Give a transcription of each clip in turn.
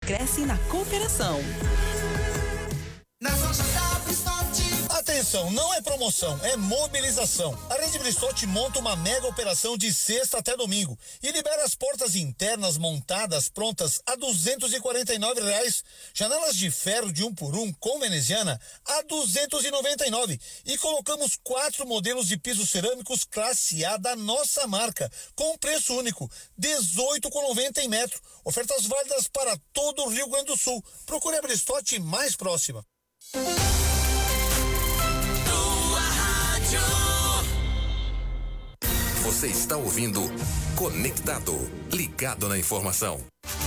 crescem na cooperação. Atenção, não é promoção, é mobilização. A Rede Bristol monta uma mega operação de sexta até domingo e libera as portas internas montadas prontas a R$249. Janelas de ferro de 1 por 1 com veneziana a R$299. E colocamos 4 modelos de pisos cerâmicos classe A da nossa marca, com preço único, R$18,90 em metro. Ofertas válidas para todo o Rio Grande do Sul. Procure a Bristol mais próxima. Você está ouvindo Conectado, ligado na informação.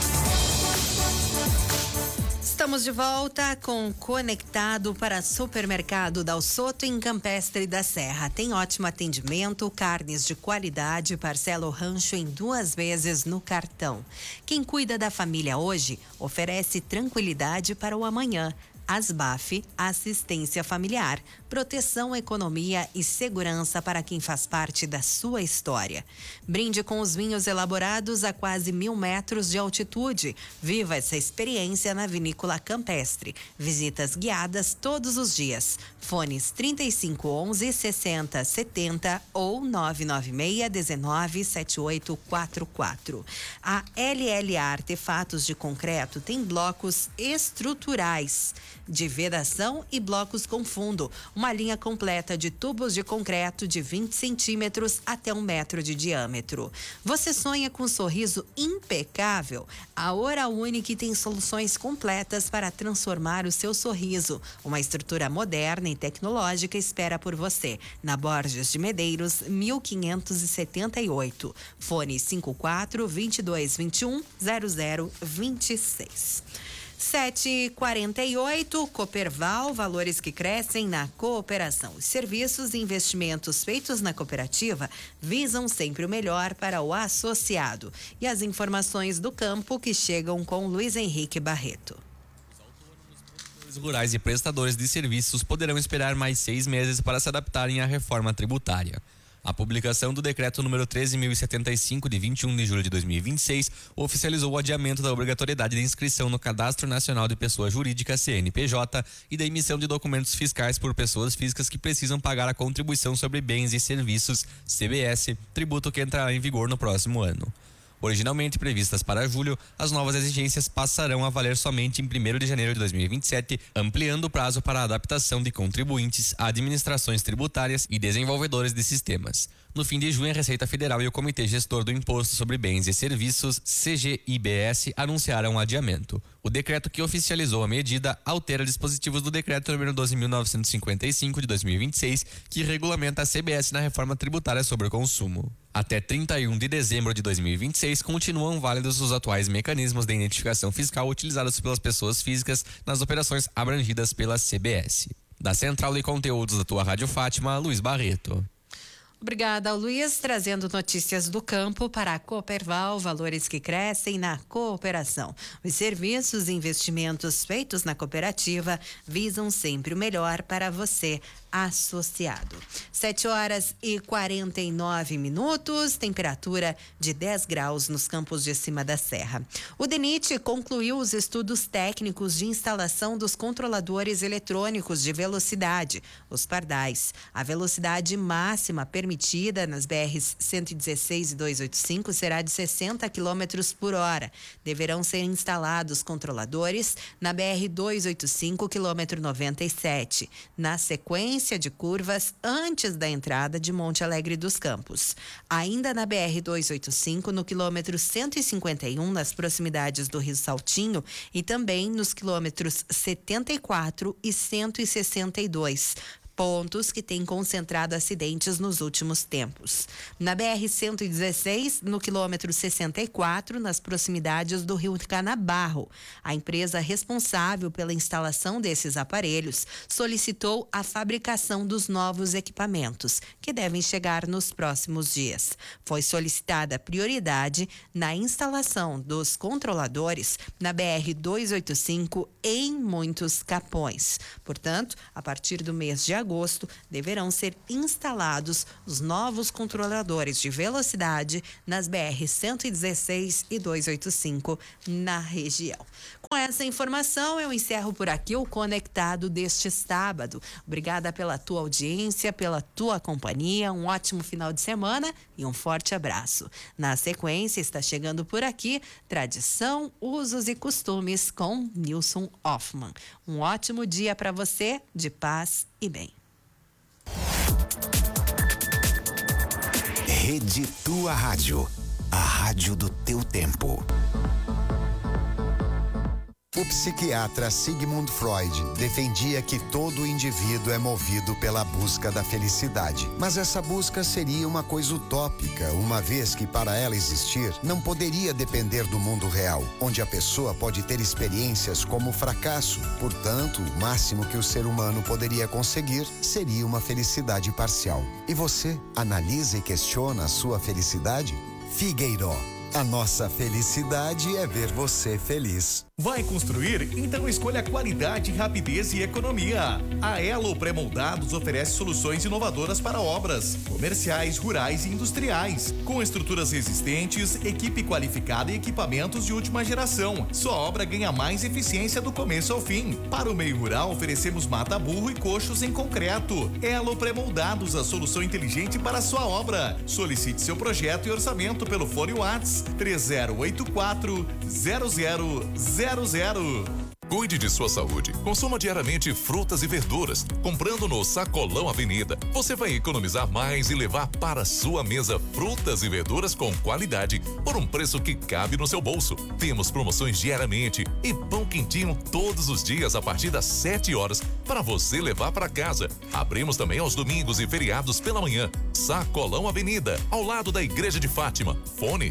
Estamos de volta com Conectado para Supermercado Dal Soto em Campestre da Serra. Tem ótimo atendimento, carnes de qualidade, parcela o rancho em 2 vezes no cartão. Quem cuida da família hoje oferece tranquilidade para o amanhã. Asbaf, assistência familiar, proteção, economia e segurança para quem faz parte da sua história. Brinde com os vinhos elaborados a quase 1.000 metros de altitude. Viva essa experiência na Vinícola Campestre. Visitas guiadas todos os dias. Fones 3511-6070 ou 996-197844. A LLA Artefatos de Concreto tem blocos estruturais de vedação e blocos com fundo. Uma linha completa de tubos de concreto de 20 centímetros até 1 metro de diâmetro. Você sonha com um sorriso impecável? A Oral Unique tem soluções completas para transformar o seu sorriso. Uma estrutura moderna e tecnológica espera por você. Na Borges de Medeiros, 1578. Fone 54-2221-0026. 7h48, Cooperval, valores que crescem na cooperação. Os serviços e investimentos feitos na cooperativa visam sempre o melhor para o associado. E as informações do campo que chegam com Luiz Henrique Barreto. Os rurais e prestadores de serviços poderão esperar mais 6 meses para se adaptarem à reforma tributária. A publicação do decreto número 13.075 de 21 de julho de 2026 oficializou o adiamento da obrigatoriedade de inscrição no Cadastro Nacional de Pessoa Jurídica CNPJ e da emissão de documentos fiscais por pessoas físicas que precisam pagar a contribuição sobre bens e serviços, CBS, tributo que entrará em vigor no próximo ano. Originalmente previstas para julho, as novas exigências passarão a valer somente em 1º de janeiro de 2027, ampliando o prazo para a adaptação de contribuintes, administrações tributárias e desenvolvedores de sistemas. No fim de junho, a Receita Federal e o Comitê Gestor do Imposto sobre Bens e Serviços, CGIBS, anunciaram o adiamento. O decreto que oficializou a medida altera dispositivos do decreto número 12.955 de 2026, que regulamenta a CBS na reforma tributária sobre o consumo. Até 31 de dezembro de 2026, continuam válidos os atuais mecanismos de identificação fiscal utilizados pelas pessoas físicas nas operações abrangidas pela CBS. Da Central de Conteúdos da tua Rádio Fátima, Luiz Barreto. Obrigada, Luiz, trazendo notícias do campo para a Cooperval, valores que crescem na cooperação. Os serviços e investimentos feitos na cooperativa visam sempre o melhor para você, associado. 7h49, temperatura de 10 graus nos campos de cima da serra. O DENIT concluiu os estudos técnicos de instalação dos controladores eletrônicos de velocidade, os pardais. A velocidade máxima permitida nas BRs 116 e 285 será de 60 km por hora. Deverão ser instalados controladores na BR 285, quilômetro 97. Na sequência de curvas antes da entrada de Monte Alegre dos Campos. Ainda na BR 285, no quilômetro 151, nas proximidades do Rio Saltinho, e também nos quilômetros 74 e 162. Pontos que têm concentrado acidentes nos últimos tempos. Na BR-116, no quilômetro 64, nas proximidades do Rio Canabarro, a empresa responsável pela instalação desses aparelhos solicitou a fabricação dos novos equipamentos, que devem chegar nos próximos dias. Foi solicitada prioridade na instalação dos controladores na BR-285 em muitos capões. Portanto, a partir do mês de agosto, agosto, deverão ser instalados os novos controladores de velocidade nas BR-116 e 285 na região. Com essa informação, eu encerro por aqui o Conectado deste sábado. Obrigada pela tua audiência, pela tua companhia, um ótimo final de semana e um forte abraço. Na sequência, está chegando por aqui Tradição, Usos e Costumes com Nilson Hoffman. Um ótimo dia para você, de paz e bem. Rede Tua Rádio, a rádio do teu tempo. O psiquiatra Sigmund Freud defendia que todo indivíduo é movido pela busca da felicidade. Mas essa busca seria uma coisa utópica, uma vez que para ela existir, não poderia depender do mundo real, onde a pessoa pode ter experiências como fracasso. Portanto, o máximo que o ser humano poderia conseguir seria uma felicidade parcial. E você, analisa e questiona a sua felicidade? Figueiró. A nossa felicidade é ver você feliz. Vai construir? Então escolha qualidade, rapidez e economia. A Elo Pré-Moldados oferece soluções inovadoras para obras comerciais, rurais e industriais, com estruturas resistentes, equipe qualificada e equipamentos de última geração. Sua obra ganha mais eficiência do começo ao fim. Para o meio rural, oferecemos mata-burro e coxos em concreto. Elo Pré-Moldados, a solução inteligente para a sua obra. Solicite seu projeto e orçamento pelo fone WhatsApp 3084-0000. Cuide de sua saúde. Consuma diariamente frutas e verduras. Comprando no Sacolão Avenida, você vai economizar mais e levar para sua mesa frutas e verduras com qualidade por um preço que cabe no seu bolso. Temos promoções diariamente e pão quentinho todos os dias a partir das 7 horas para você levar para casa. Abrimos também aos domingos e feriados pela manhã. Sacolão Avenida, ao lado da Igreja de Fátima. Fone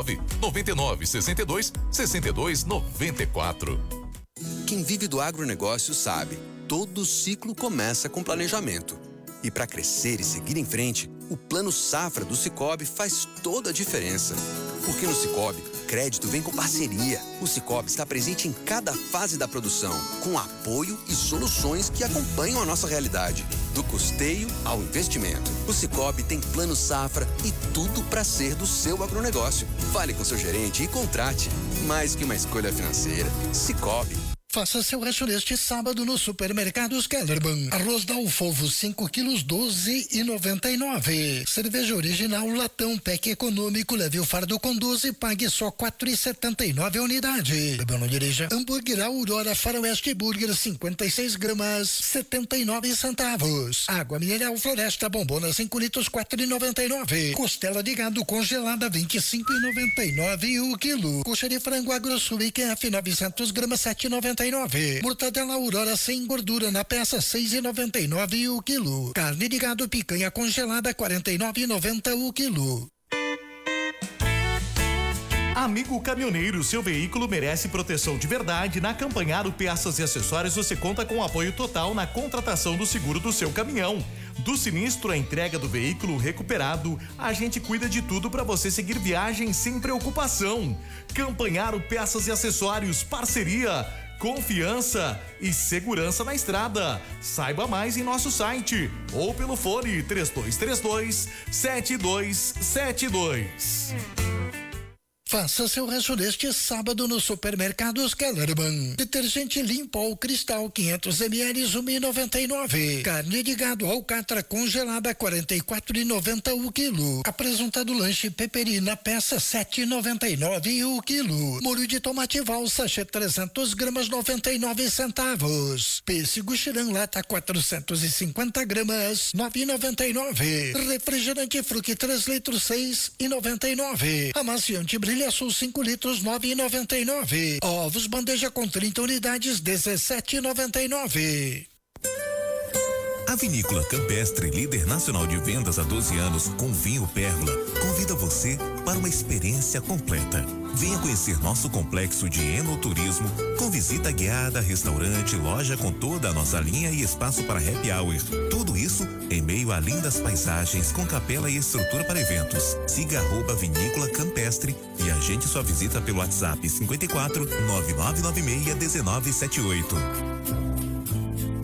999-62-6294. Quem vive do agronegócio sabe, todo ciclo começa com planejamento. E para crescer e seguir em frente, o Plano Safra do Sicoob faz toda a diferença. Porque no Sicoob, crédito vem com parceria. O Sicoob está presente em cada fase da produção, com apoio e soluções que acompanham a nossa realidade. Do custeio ao investimento, o Sicoob tem Plano Safra e tudo para ser do seu agronegócio. Fale com seu gerente e contrate. Mais que uma escolha financeira, Sicoob. Faça seu rancho neste sábado no Supermercados Kellerman. Arroz Dalfofo 5 quilos 12,99. Cerveja original latão PEC econômico, leve o fardo com 12, pague só 4,79 a unidade. Bebeu, não dirija. Hambúrguer Aurora Faroeste Burger 56 gramas 79 centavos. Água mineral Floresta Bombona 5 litros 4,99. Costela de gado congelada 25,99 o quilo. Coxa de frango Agrosul IQF 900 gramas 7,99. Mortadela Aurora sem gordura na peça 6,99 o quilo. Carne de gado picanha congelada 49,90 o quilo. Amigo caminhoneiro, seu veículo merece proteção de verdade. Na Campanharo Peças e Acessórios você conta com apoio total na contratação do seguro do seu caminhão. Do sinistro à entrega do veículo recuperado, a gente cuida de tudo para você seguir viagem sem preocupação. Campanharo Peças e Acessórios, parceria, confiança e segurança na estrada. Saiba mais em nosso site ou pelo fone 3232-7272. Faça seu rancho neste sábado no Supermercados Kellerman. Detergente Limpol Cristal 500 ml 1,99. Carne de gado alcatra congelada 44,90 o quilo. Apresentado lanche Peperina peça 7,99 o quilo. Molho de tomate Val sachê 300 gramas 99 centavos. Pêssego Xirã lata 450 gramas 9,99. Refrigerante Fruc 3 litros 6,99. Amaciante Brilha Sul 5 litros 9,99. Ovos bandeja com 30 unidades 17,99. A Vinícola Campestre, líder nacional de vendas há 12 anos com vinho Pérola, convida você para uma experiência completa. Venha conhecer nosso complexo de enoturismo com visita guiada, restaurante, loja com toda a nossa linha e espaço para happy hour. Tudo isso em meio a lindas paisagens com capela e estrutura para eventos. Siga @Vinícola Campestre e agende sua visita pelo WhatsApp 54 9996 1978.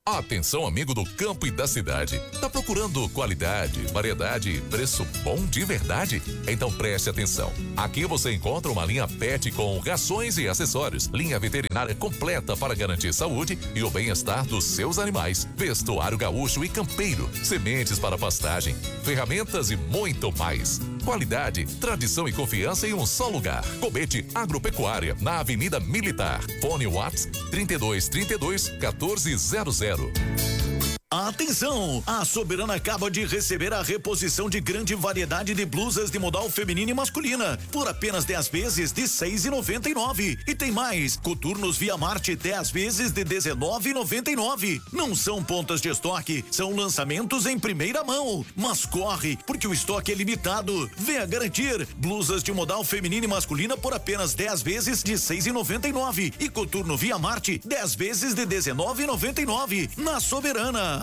Atenção, amigo do campo e da cidade. Tá procurando qualidade, variedade e preço bom de verdade? Então preste atenção. Aqui você encontra uma linha pet com rações e acessórios, linha veterinária completa para garantir saúde e o bem-estar dos seus animais, vestuário gaúcho e campeiro, sementes para pastagem, ferramentas e muito mais. Qualidade, tradição e confiança em um só lugar. Cobete Agropecuária, na Avenida Militar. Fone WhatsApp 3232 1400. Atenção! A Soberana acaba de receber a reposição de grande variedade de blusas de modal feminina e masculina por apenas 10 vezes de R$ 6,99. E tem mais, coturnos Via Marte 10 vezes de R$ 19,99. Não são pontas de estoque, são lançamentos em primeira mão. Mas corre, porque o estoque é limitado. Venha garantir blusas de modal feminina e masculina por apenas 10 vezes de R$ 6,99 e coturno Via Marte 10 vezes de R$ 19,99 na Soberana.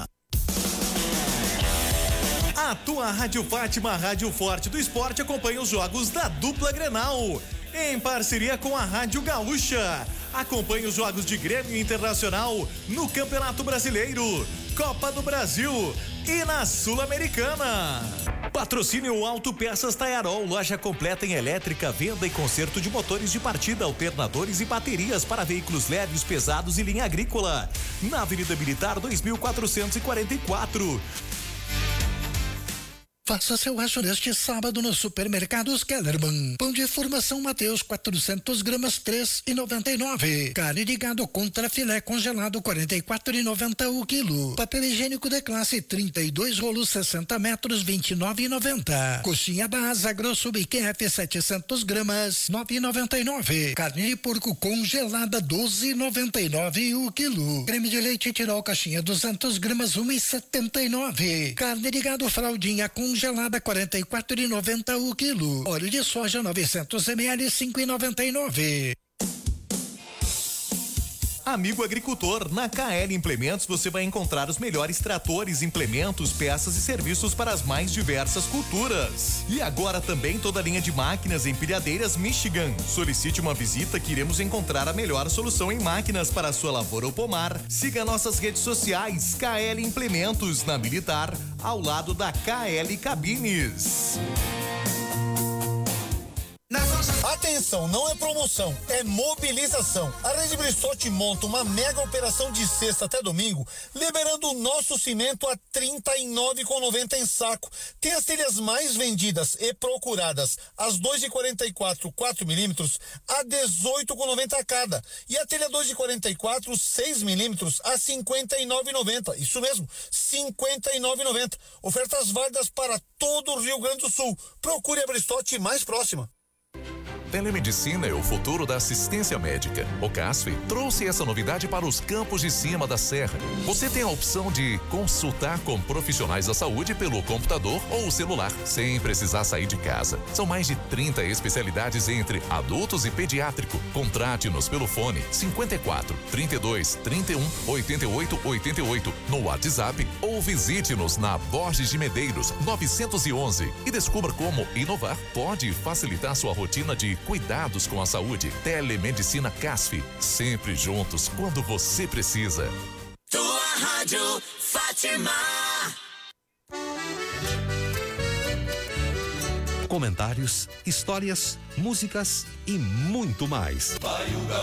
A tua Rádio Fátima, a Rádio Forte do Esporte, acompanha os jogos da dupla Grenal, em parceria com a Rádio Gaúcha. Acompanhe os jogos de Grêmio Internacional no Campeonato Brasileiro, Copa do Brasil e na Sul-Americana. Patrocínio Autopeças Taiarol, loja completa em elétrica, venda e conserto de motores de partida, alternadores e baterias para veículos leves, pesados e linha agrícola. Na Avenida Militar 2444. Faça seu rancho neste sábado no Supermercados Kellerman. Pão de formação Mateus 400 gramas 3,99. Carne de gado contra filé congelado 44,90 o quilo. Papel higiênico de classe 32 rolos 60 metros 29,90. Coxinha da Asa Grosso BQF 700 gramas 9,99. Carne de porco congelada 12,99 o quilo. Creme de leite Tirol caixinha 200 gramas 1,79. Carne de gado fraldinha congelada 44,90 o quilo. Óleo de soja 900 ml 5,99. Amigo agricultor, na KL Implementos você vai encontrar os melhores tratores, implementos, peças e serviços para as mais diversas culturas. E agora também toda a linha de máquinas e empilhadeiras Michigan. Solicite uma visita que iremos encontrar a melhor solução em máquinas para a sua lavoura ou pomar. Siga nossas redes sociais, KL Implementos, na Militar, ao lado da KL Cabines. Atenção, não é promoção, é mobilização. A Rede Bristol monta uma mega operação de sexta até domingo, liberando o nosso cimento a R$ 39,90 em saco. Tem as telhas mais vendidas e procuradas, as 2,44 4 milímetros a R$ 18,90 cada. E a telha 2,44 6 milímetros a R$ 59,90. Isso mesmo, R$ 59,90. Ofertas válidas para todo o Rio Grande do Sul. Procure a Bristol mais próxima. Telemedicina é o futuro da assistência médica. O CASF trouxe essa novidade para os campos de cima da serra. Você tem a opção de consultar com profissionais da saúde pelo computador ou celular, sem precisar sair de casa. São mais de 30 especialidades entre adultos e pediátrico. Contrate-nos pelo fone 54 32 31 88 88 no WhatsApp ou visite-nos na Borges de Medeiros 911 e descubra como inovar pode facilitar sua rotina de cuidados com a saúde. Telemedicina CASF, sempre juntos quando você precisa. Tua Rádio Fátima. Comentários, histórias, músicas e muito mais.